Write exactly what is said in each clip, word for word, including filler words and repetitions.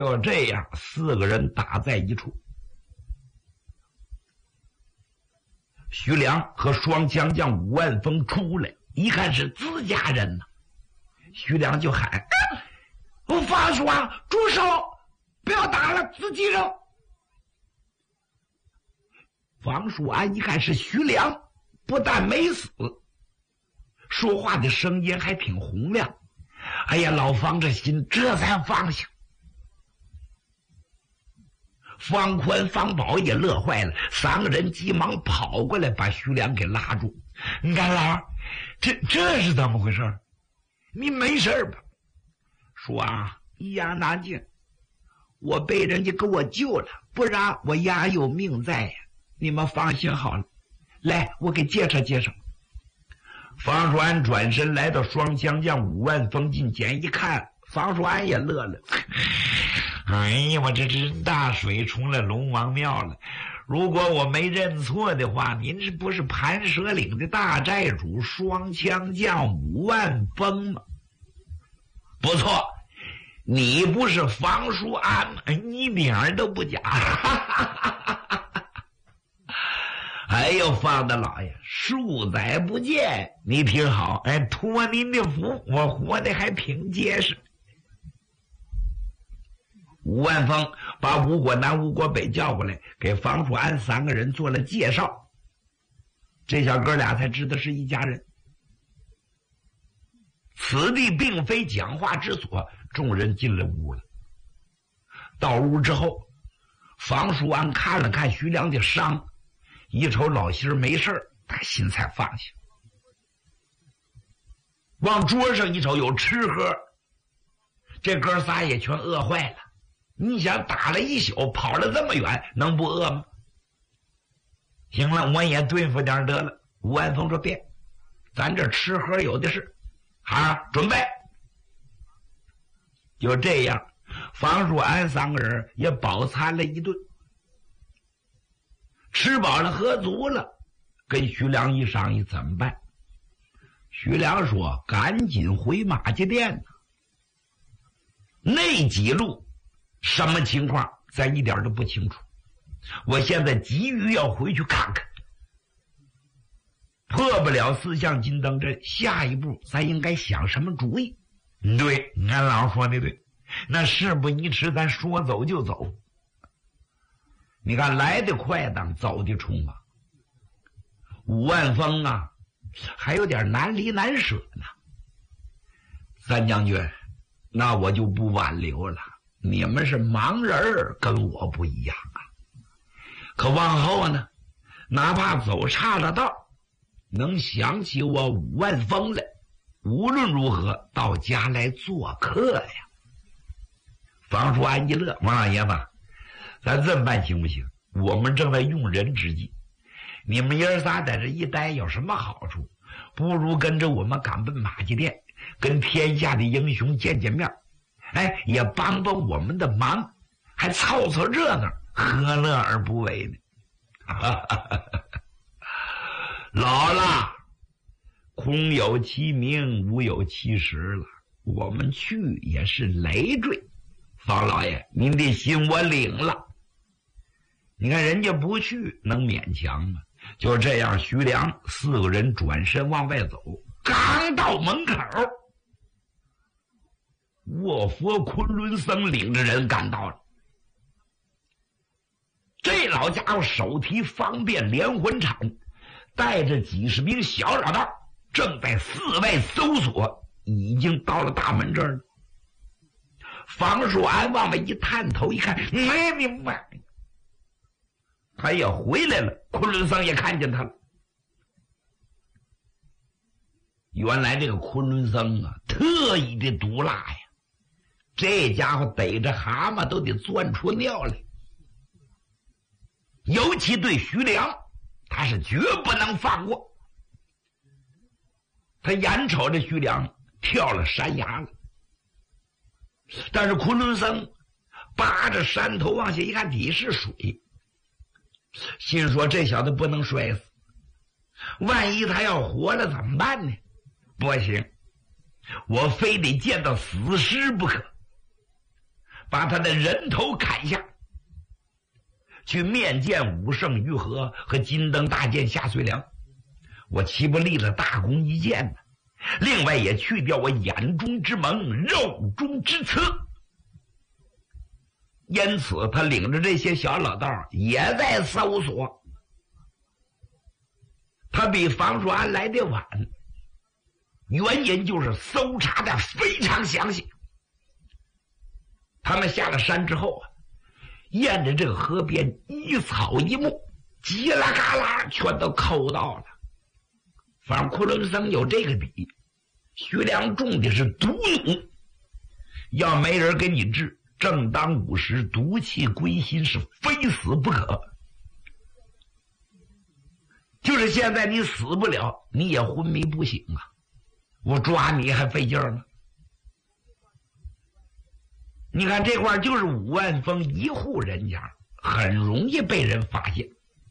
就这样，四个人打在一处。徐良和双枪将武万峰出来，一看是自家人呢，徐良就喊：“我放手啊，住手！不要打了，自己人。”房叔安一看是徐良，不但没死，说话的声音还挺洪亮。哎呀，老方这心这才放下。方宽、方宝也乐坏了，三个人急忙跑过来，把徐良给拉住。你看老二，这这是怎么回事？你没事吧？说啊，一言难尽，我被人家给我救了，不然我丫有命在呀。你们放心好了，来，我给介绍介绍。方叔安转身来到双枪将武万峰近前一看，方叔安也乐了。哎呀，我这真大水冲了龙王庙了！如果我没认错的话，您这不是盘蛇岭的大寨主双枪将武万峰吗？不错，你不是方叔安吗？你一点儿都不假。哎呦，方大老爷，数载不见，你挺好。哎，托您的福，我活得还挺结实。武万峰把吴国南、吴国北叫过来，给方叔安三个人做了介绍。这小哥俩才知道是一家人。此地并非讲话之所，众人进了屋了。到屋之后，方叔安看了看徐良的伤，一瞅老心儿没事儿，他心才放下。往桌上一瞅，有吃喝，这哥仨也全饿坏了。你想打了一宿，跑了这么远，能不饿吗？行了，我也对付点得了。吴安峰说：“别，咱这吃喝有的是。好，准备。”就这样，方叔安三个人也饱餐了一顿，吃饱了喝足了，跟徐良一商议怎么办。徐良说：“赶紧回马家店呢。那几路什么情况，咱一点都不清楚。我现在急于要回去看看。破不了四象金灯阵，下一步咱应该想什么主意？”对，俺老说的对，那事不宜迟，咱说走就走。你看，来的快当走的冲啊！武万峰啊，还有点难离难舍呢。三将军，那我就不挽留了。你们是盲人儿，跟我不一样啊。可往后呢，哪怕走岔了道，能想起我武万峰来，无论如何到家来做客呀。方叔安一乐：“王老爷子，咱这么办行不行？我们正在用人之际，你们爷儿仨在这一待有什么好处？不如跟着我们赶奔马家店，跟天下的英雄见见面，哎，也帮帮我们的忙，还凑凑热闹，何乐而不为呢？”老了，空有其名，无有其实了。我们去也是累赘。方老爷，您的心我领了。你看人家不去，能勉强吗？就这样，徐良四个人转身往外走，刚到门口，卧佛昆仑僧领着人赶到了。这老家伙手提方便连环铲，带着几十名小老道，正在四外搜索，已经到了大门这儿了。方叔安往外一探头一看，没明白，他也回来了。昆仑僧也看见他了。原来这个昆仑僧啊，特意的毒辣呀，这家伙逮着蛤蟆都得钻出尿来。尤其对徐良，他是绝不能放过。他眼瞅着徐良跳了山崖了，但是昆仑僧扒着山头往下一看，底是水，心说这小子不能摔死，万一他要活了怎么办呢？不行，我非得见到死尸不可。 把他的人头砍下，去面见武圣于和和金灯大剑夏遂良，我岂不立了大功一件呢？另外也去掉我眼中之蒙，肉中之刺。因此他领着这些小老道也在搜索。他比房叔安来得晚，原因就是搜查的非常详细。他们下了山之后啊，沿着这个河边一草一木，叽啦嘎啦全都抠到了。反正昆仑僧有这个底，徐良中的是毒弩，要没人给你治，正当午时毒气归心，是非死不可。就是现在你死不了，你也昏迷不醒啊，我抓你还费劲呢。你看这块就是五万峰一户人家，很容易被人发现。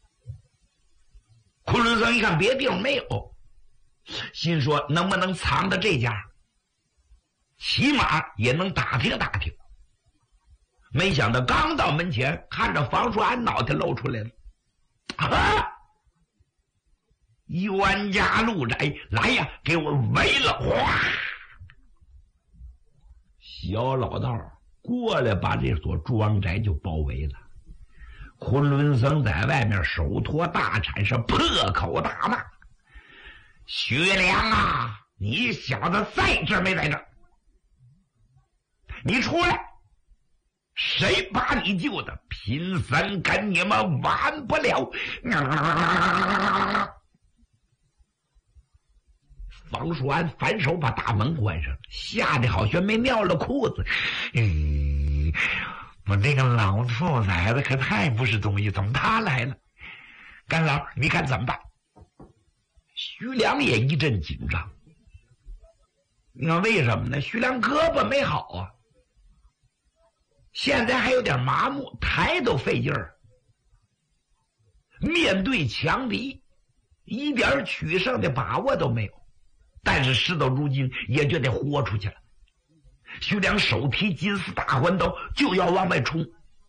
昆仑僧一看别地方没有，心说能不能藏到这家，起码也能打听打听。没想到刚到门前，看着房叔安脑袋露出来了。啊！冤家路窄，来呀，给我围了！哗！小老道过来把这所庄宅就包围了。昆仑僧在外面手托大铲，是破口大骂：徐良啊，你小子在这没在这？你出来！谁把你救的？贫僧跟你们完不了！啊！房叔安反手把大门关上，吓得好像没尿了裤子。嗯，我这个老兔崽子可太不是东西，怎么他来了？干老，你看怎么办？徐良也一阵紧张。你看为什么呢？徐良胳膊没好啊，现在还有点麻木，抬都费劲儿。面对强敌，一点取胜的把握都没有。但是事到如今也就得豁出去了。徐良手提金丝大环刀就要往外冲，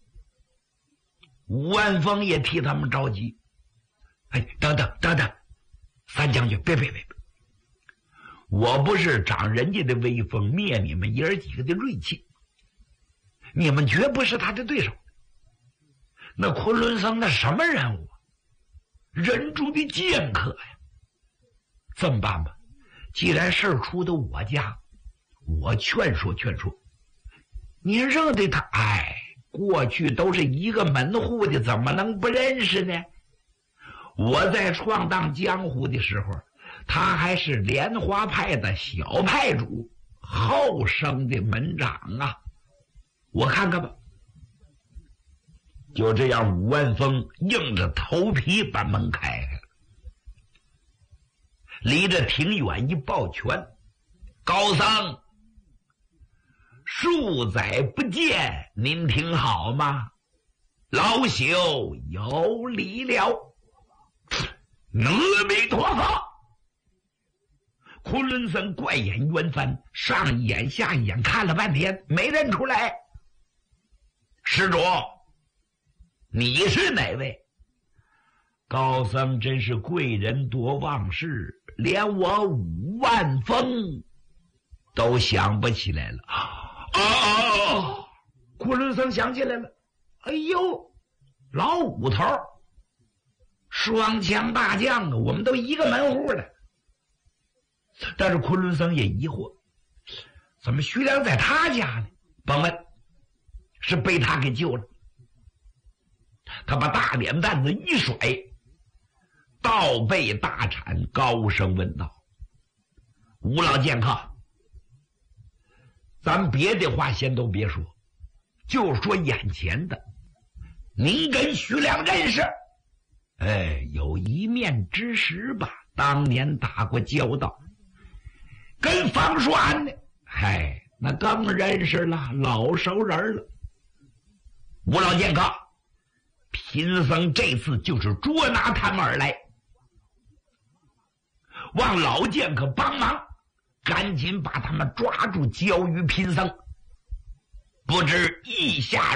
武万峰也替他们着急。哎，等等等等，三将军，别别别！我不是长人家的威风，灭你们爷儿几个的锐气，你们绝不是他的对手。那昆仑僧那什么人物？人中的剑客呀！这么办吧，既然事儿出到我家，我劝说劝说，您认得他？哎，过去都是一个门户的，怎么能不认识呢？我在闯荡江湖的时候，他还是莲花派的小派主，后生的门长啊，我看看吧。就这样，武万峰硬着头皮把门开开了，离着挺远一抱拳：高僧，数载不见，您挺好吗？老朽有礼了。阿弥陀佛。昆仑僧怪眼圆翻，上一眼下一眼看了半天，没认出来。施主，你是哪位？高僧真是贵人多忘事，连我五万峰都想不起来了。哦，昆仑僧想起来了。哎呦，老五头，双枪大将啊，我们都一个门户的。但是昆仑僧也疑惑，怎么徐良在他家呢？甭问，是被他给救了。他把大脸蛋子一甩，倒背大铲，高声问道：吴老剑客，咱别的话先都别说，就说眼前的，您跟徐良认识？哎，有一面之识吧，当年打过交道。跟房叔安呢？嗨，那更认识了，老熟人了。吴老剑客，贫僧这次就是捉拿他们而来，望老剑客帮忙，赶紧把他们抓住，交于贫僧。 不知意下